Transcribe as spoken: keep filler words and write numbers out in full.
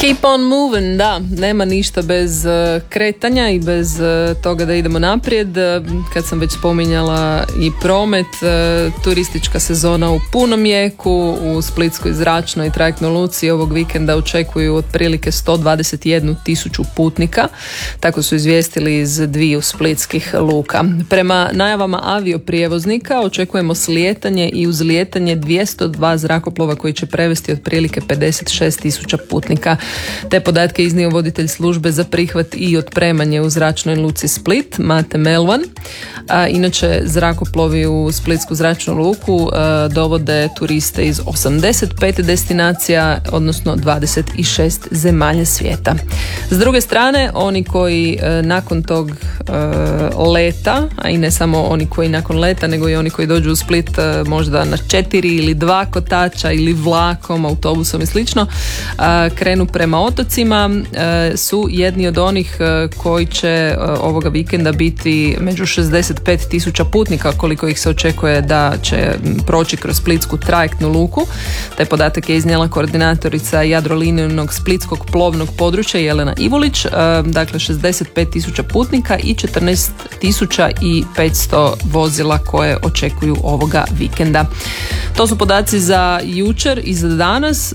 Keep on moving, da, nema ništa bez uh, kretanja i bez uh, toga da idemo naprijed. Uh, kad sam već spominjala i promet, uh, turistička sezona u punom jeku, u Splitskoj zračnoj i trajektnoj luci ovog vikenda očekuju otprilike sto dvadeset jednu tisuću putnika, tako su izvijestili iz dviju splitskih luka. Prema najavama avioprijevoznika očekujemo slijetanje i uzlijetanje dvjesto dva zrakoplova koji će prevesti otprilike pedeset šest tisuća putnika. Te podatke iznio voditelj službe za prihvat i otpremanje u zračnoj luci Split, Mate Melvan. A, inače, zrakoplovi u Splitsku zračnu luku a, dovode turiste iz osamdeset pet destinacija, odnosno dvadeset šest zemalja svijeta. S druge strane, oni koji a, nakon tog a, leta, a i ne samo oni koji nakon leta, nego i oni koji dođu u Split a, možda na četiri ili dva kotača ili vlakom, autobusom i slično, a, krenu prema otocima, e, su jedni od onih e, koji će e, ovoga vikenda biti među šezdeset pet tisuća putnika koliko ih se očekuje da će proći kroz splitsku trajektnu luku. Taj podatak je iznijela koordinatorica Jadrolinijnog splitskog plovnog područja Jelena Ivulić. E, dakle šezdeset pet tisuća putnika i četrnaest tisuća petsto vozila koje očekuju ovoga vikenda. To su podaci za jučer i za danas.